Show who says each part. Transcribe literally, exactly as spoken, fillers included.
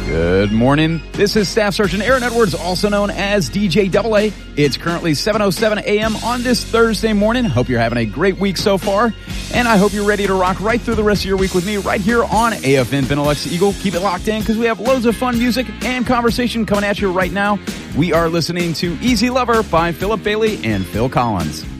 Speaker 1: Good morning. This is Staff Sergeant Aaron Edwards, also known as D J Double A. It's currently seven oh seven a.m. on this Thursday morning. Hope you're having a great week so far, and I hope you're ready to rock right through the rest of your week with me right here on A F N Benelux Eagle. Keep it locked in because we have loads of fun music and conversation coming at you right now. We are listening to Easy Lover by Philip Bailey and Phil Collins.